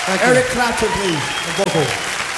Eric Clapton, please. Vocal.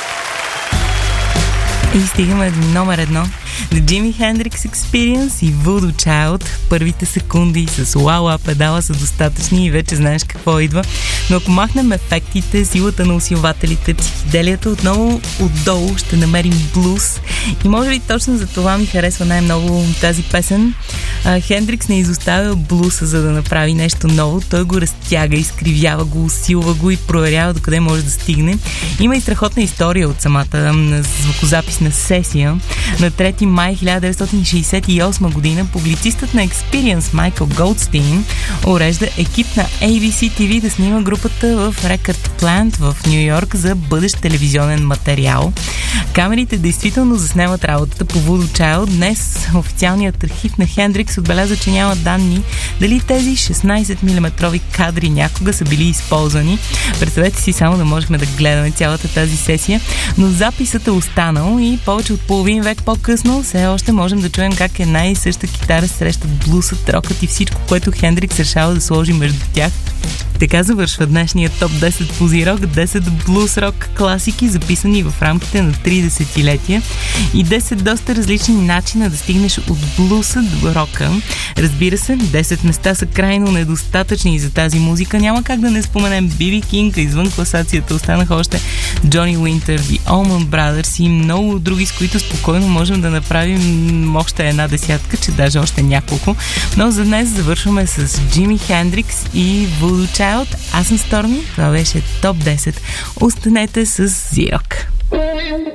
И стигаме до номер 1. The Jimi Hendrix Experience и Voodoo Child. Първите секунди с уау педала са достатъчни и вече знаеш какво идва. Но ако махнем ефектите, силата на усилвателите, психоделията, отново отдолу ще намерим блуз. И може би точно за това ми харесва най-много тази песен. Хендрикс не изоставя блуса, за да направи нещо ново. Той го разтяга, изкривява го, усилва го и проверява докъде може да стигне. Има и страхотна история от самата звукозаписна сесия. На 3 май 1968 година публицистът на Experience Майкъл Голдстин урежда екип на ABC TV да снима групата в Record Plant в Ню Йорк за бъдещ телевизионен материал. Камерите действително заснемат работата по Voodoo Child. Днес официалният архив на Хендрикс отбеляза, че няма данни дали тези 16 мм кадри някога са били използвани. Представете си само да можехме да гледаме цялата тази сесия, но записът е останал и повече от половин век по-късно все още можем да чуем как една и съща китара срещат блусът, рокът и всичко, което Хендрикс решава да сложи между тях. Така завършва днешния топ 10 позирок, 10 блуз-рок класики, записани в рамките на 3 десетилетия и 10 доста различни начина да стигнеш от блуса до рока. Разбира се, 10 места са крайно недостатъчни за тази музика. Няма как да не споменем B.B. King, извън класацията останаха още Джони Уинтер, The Allman Brothers и много други, с които спокойно можем да направим още една десятка, че даже още няколко. Но за днес завършваме с Джими Хендрикс и Voodoo Child. Аз съм Сторми, това беше топ 10. Останете с Зирок.